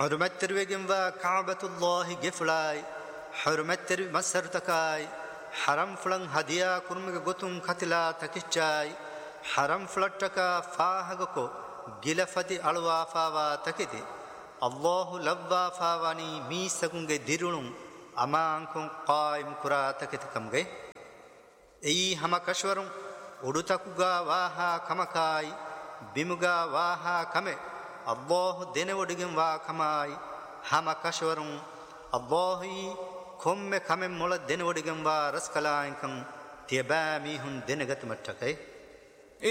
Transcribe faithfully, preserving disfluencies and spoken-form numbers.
حرمت ترويجن و كعبة الله جفلاي حرمت تروي مسر تكاي حرم فلان هديا كرمك غتون كتلا تكيچاي حرم فلتكا فاهغكو گلفدي الوا فاوا تكيدي الله لبا فاواني مي سگونگه ديرونون امان قائم كرا تكيتكمگه اي هما كشورون උඩුතකුගා වාහා කමකායි බිමුගා වාහා කමෙ අල්ලාහ් දෙනවඩගෙන් වා කමයි හම කෂවරුන් අල්ලාහි කොම්මෙ කමෙන් මොළ දෙනවඩගෙන් වා රස්කලායන්කම් තියබෑ මීහුන් දෙනගත මට්ටකයි